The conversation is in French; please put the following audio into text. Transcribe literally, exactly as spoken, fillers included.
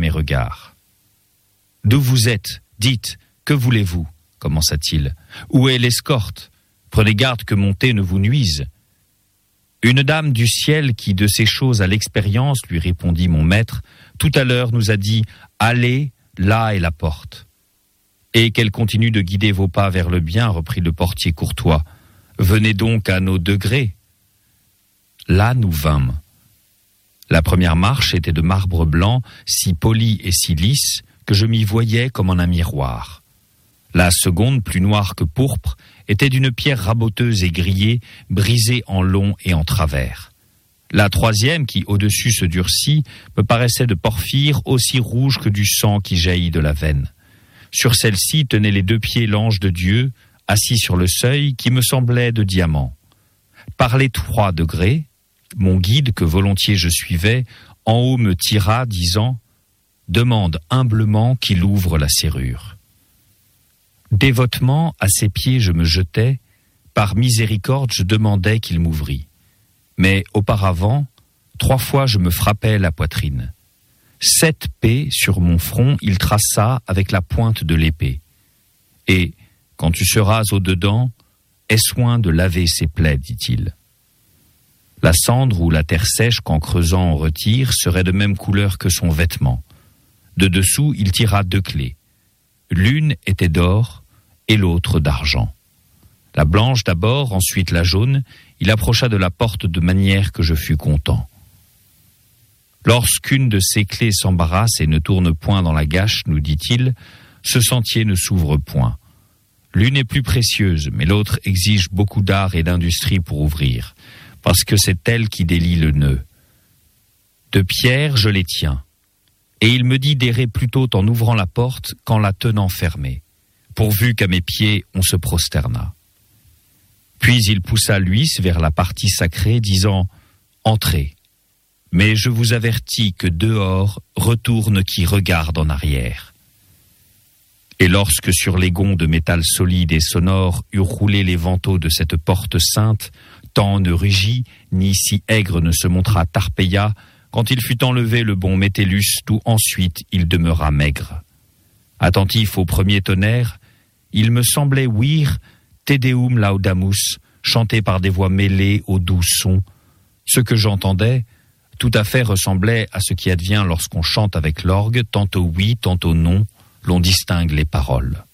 mes regards. « D'où vous êtes ? Dites, que voulez-vous » commença-t-il. « Où est l'escorte ? Prenez garde que mon thé ne vous nuise. » Une dame du ciel qui de ces choses a l'expérience, lui répondit mon maître, tout à l'heure nous a dit « Allez, là est la porte. » Et qu'elle continue de guider vos pas vers le bien, reprit le portier courtois. Venez donc à nos degrés. Là nous vînmes. La première marche était de marbre blanc, si poli et si lisse, que je m'y voyais comme en un miroir. La seconde, plus noire que pourpre, était d'une pierre raboteuse et grillée, brisée en long et en travers. La troisième, qui au-dessus se durcit, me paraissait de porphyre aussi rouge que du sang qui jaillit de la veine. Sur celle-ci tenait les deux pieds l'ange de Dieu, assis sur le seuil, qui me semblait de diamant. Par les trois degrés, mon guide, que volontiers je suivais, en haut me tira, disant « Demande humblement qu'il ouvre la serrure. » Dévotement, à ses pieds je me jetais, par miséricorde je demandais qu'il m'ouvrît. Mais auparavant, trois fois je me frappais la poitrine. Sept P sur mon front il traça avec la pointe de l'épée. Et, quand tu seras au-dedans, aie soin de laver ses plaies, dit-il. La cendre ou la terre sèche qu'en creusant on retire serait de même couleur que son vêtement. De dessous, il tira deux clés. L'une était d'or et l'autre d'argent. La blanche d'abord, ensuite la jaune, il approcha de la porte de manière que je fus content. Lorsqu'une de ces clés s'embarrasse et ne tourne point dans la gâche, nous dit-il, ce sentier ne s'ouvre point. L'une est plus précieuse, mais l'autre exige beaucoup d'art et d'industrie pour ouvrir, parce que c'est elle qui délie le nœud. De pierre, je les tiens. Et il me dit d'errer plutôt en ouvrant la porte qu'en la tenant fermée, pourvu qu'à mes pieds on se prosterna. Puis il poussa l'huisse vers la partie sacrée, disant « Entrez, mais je vous avertis que dehors retourne qui regarde en arrière. » Et lorsque sur les gonds de métal solide et sonore eurent roulé les vantaux de cette porte sainte, tant ne rugit, ni si aigre ne se montra Tarpeia, quand il fut enlevé le bon Métellus, d'où ensuite il demeura maigre. Attentif au premier tonnerre, il me semblait ouïr Te Deum Laudamus, chanté par des voix mêlées aux doux sons. Ce que j'entendais, tout à fait ressemblait à ce qui advient lorsqu'on chante avec l'orgue, tantôt oui, tantôt non, l'on distingue les paroles.